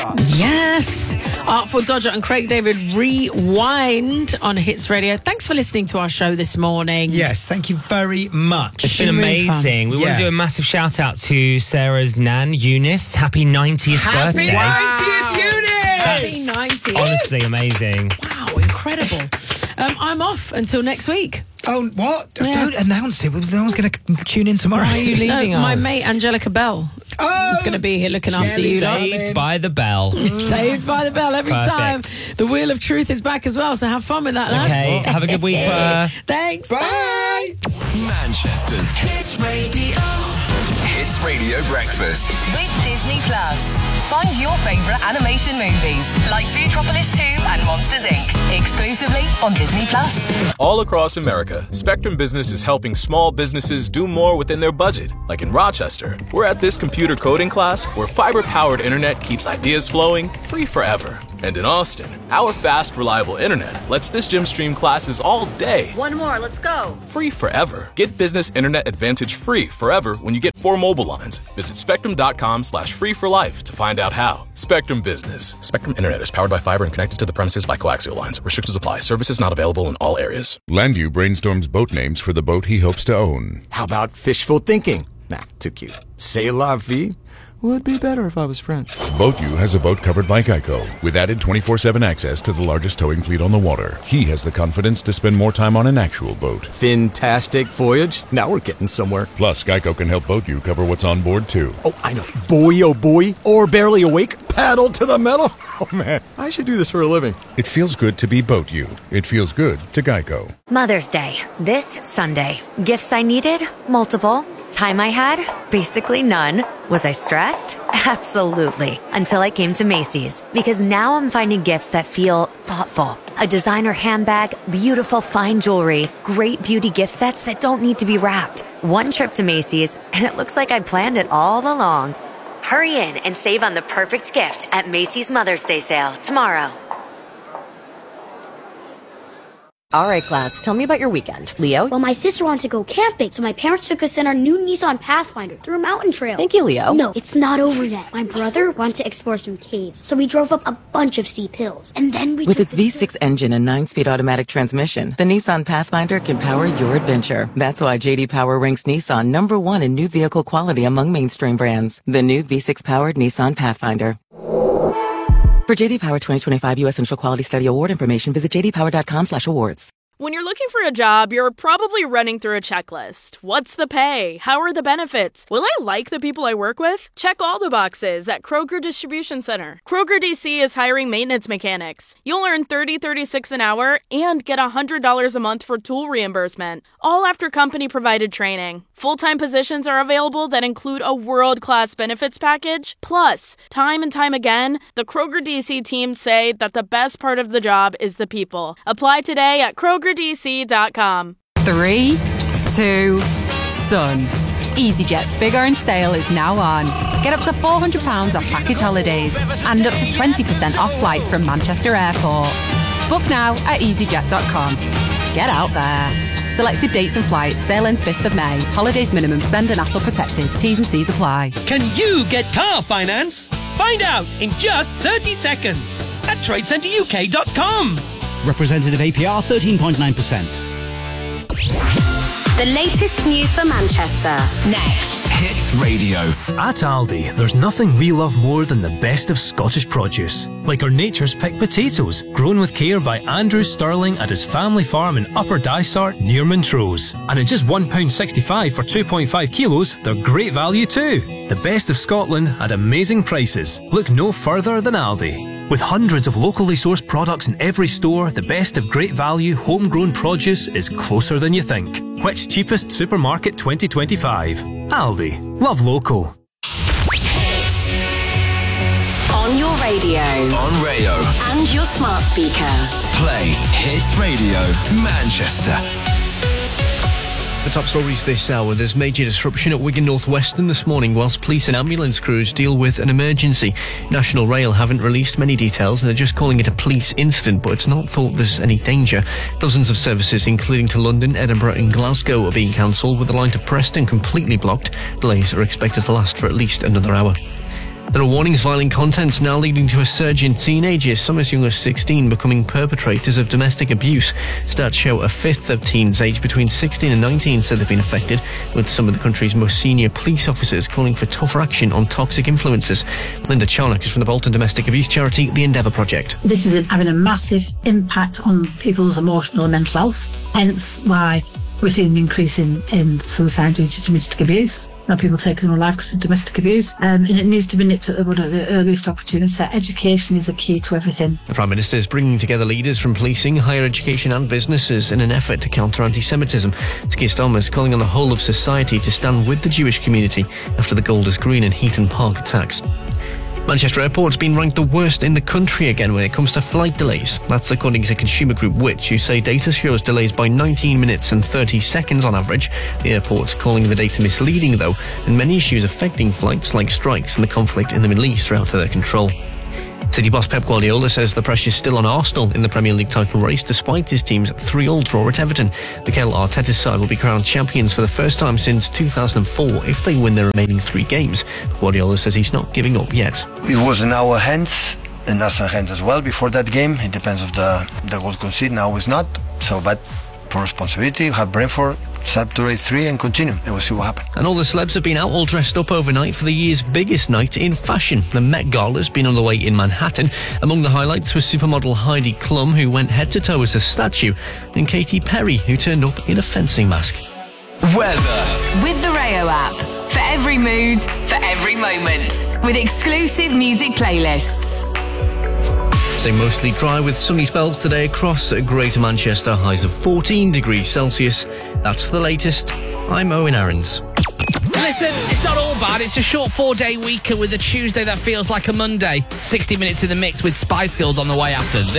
Yes. Artful Dodger and Craig David Rewind on Hits Radio. Thanks for listening to our show this morning. Yes, thank you very much. It's been amazing. We want to do a massive shout out to Sarah's nan, Eunice. Happy 90th birthday. Happy 90th, Eunice! Happy 90th. Honestly amazing. Wow, incredible. I'm off until next week. Oh, what? Yeah. Don't announce it. No one's going to tune in tomorrow. Why are you leaving us? My mate Angelica Bell is going to be here looking after you. Saved by the bell. Saved by the bell every time. The Wheel of Truth is back as well, so have fun with that, lads. Okay, have a good week. Thanks. Bye. Manchester's Hits Radio. Hits Radio Breakfast. With Disney Plus. Find your favourite animation movies like Zootropolis 2 and Monsters, Inc. exclusively on Disney Plus. All across America, Spectrum Business is helping small businesses do more within their budget. Like in Rochester, we're at this computer coding class where fiber-powered internet keeps ideas flowing free forever. And in Austin, our fast, reliable internet lets this gym stream classes all day. One more, let's go. Free forever. Get Business Internet Advantage free forever when you get 4 mobile lines. Visit spectrum.com/free for life to find out how. Spectrum Business. Spectrum Internet is powered by fiber and connected to the premises by coaxial lines. Restrictions apply. Services not available in all areas. Landu brainstorms boat names for the boat he hopes to own. How about fishful thinking? Nah, too cute. C'est la vie? Would be better if I was French. BoatU has a boat covered by Geico, with added 24/7 access to the largest towing fleet on the water. He has the confidence to spend more time on an actual boat. Fantastic voyage. Now we're getting somewhere. Plus, Geico can help BoatU cover what's on board, too. Oh, I know. Boy, oh boy. Or barely awake. Paddle to the metal. Oh, man. I should do this for a living. It feels good to be BoatU. It feels good to Geico. Mother's Day, this Sunday. Gifts I needed? Multiple. Time I had? Basically none. Was I stressed? Absolutely. Until I came to Macy's. Because now I'm finding gifts that feel thoughtful. A designer handbag, beautiful fine jewelry, great beauty gift sets that don't need to be wrapped. One trip to Macy's, and it looks like I planned it all along. Hurry in and save on the perfect gift at Macy's Mother's Day sale tomorrow. All right, class, tell me about your weekend. Leo? Well, my sister wanted to go camping, so my parents took us in our new Nissan Pathfinder through a mountain trail. Thank you, Leo. No, it's not over yet. My brother wanted to explore some caves, so we drove up a bunch of steep hills. And then we With its V6 engine and 9-speed automatic transmission, the Nissan Pathfinder can power your adventure. That's why J.D. Power ranks Nissan #1 in new vehicle quality among mainstream brands. The new V6-powered Nissan Pathfinder. For J.D. Power 2025 U.S. Central Quality Study Award information, visit jdpower.com/awards. When you're looking for a job, you're probably running through a checklist. What's the pay? How are the benefits? Will I like the people I work with? Check all the boxes at Kroger Distribution Center. Kroger DC is hiring maintenance mechanics. You'll earn $30.36 an hour and get $100 a month for tool reimbursement, all after company-provided training. Full-time positions are available that include a world-class benefits package. Plus, time and time again, the Kroger DC team say that the best part of the job is the people. Apply today at KrogerDC.com. 3, 2, Sun. EasyJet's Big Orange Sale is now on. Get up to £400 off package holidays and up to 20% off flights from Manchester Airport. Book now at EasyJet.com. Get out there. Selected dates and flights. Sale ends 5th of May. Holidays minimum spend and ATL protected. T's and C's apply. Can you get car finance? Find out in just 30 seconds at TradeCenterUK.com. Representative APR 13.9%. The latest news for Manchester. Next. Hits Radio. At Aldi, there's nothing we love more than the best of Scottish produce. Like our Nature's Pick potatoes, grown with care by Andrew Stirling at his family farm in Upper Dysart near Montrose. And at just £1.65 for 2.5 kilos, they're great value too. The best of Scotland at amazing prices. Look no further than Aldi. With hundreds of locally sourced products in every store, the best of great value homegrown produce is closer than you think. Which cheapest supermarket 2025? Aldi. Love local. On your radio. On Rayo. And your smart speaker. Play Hits Radio Manchester. The top stories this hour. There's major disruption at Wigan North Western this morning whilst police and ambulance crews deal with an emergency. National Rail haven't released many details. They're just calling it a police incident, but it's not thought there's any danger. Dozens of services, including to London, Edinburgh and Glasgow, are being cancelled, with the line to Preston completely blocked. Delays are expected to last for at least another hour. There are warnings violent content now leading to a surge in teenagers, some as young as 16, becoming perpetrators of domestic abuse. Stats show a fifth of teens aged between 16 and 19 said they've been affected, with some of the country's most senior police officers calling for tougher action on toxic influences. Linda Charnock is from the Bolton domestic abuse charity, The Endeavour Project. This is having a massive impact on people's emotional and mental health, hence why we're seeing an increase in suicide due to domestic abuse. Now people taking their own life because of domestic abuse, and it needs to be nipped at the earliest opportunity. Education is a key to everything. The Prime Minister is bringing together leaders from policing, higher education and businesses in an effort to counter anti-Semitism. Keir Starmer is calling on the whole of society to stand with the Jewish community after the Golders Green and Heaton Park attacks. Manchester Airport's been ranked the worst in the country again when it comes to flight delays. That's according to consumer group Which, who say data shows delays by 19 minutes and 30 seconds on average. The airport's calling the data misleading, though, and many issues affecting flights, like strikes and the conflict in the Middle East, are out of their control. City boss Pep Guardiola says the pressure's still on Arsenal in the Premier League title race despite his team's 3-3 draw at Everton. Mikel Arteta's side will be crowned champions for the first time since 2004 if they win their remaining 3 games. Guardiola says he's not giving up yet. It was in our hands, in Arsenal's hands as well before that game. It depends of the goals conceded. Now it's not. So, but for responsibility, you have Brentford, Saturday 3 and continue, and we'll see what happens. And all the celebs have been out all dressed up overnight for the year's biggest night in fashion. The Met Gala's been on the way in Manhattan. Among the highlights was supermodel Heidi Klum, who went head to toe as a statue, and Katy Perry, who turned up in a fencing mask. Weather. With the Rayo app. For every mood, for every moment. With exclusive music playlists. Staying mostly dry with sunny spells today across Greater Manchester, highs of 14 degrees Celsius. That's the latest. I'm Owen Aarons. Listen, it's not all bad. It's a short 4-day week with a Tuesday that feels like a Monday. 60 minutes in the mix with Spice Girls on the way after this.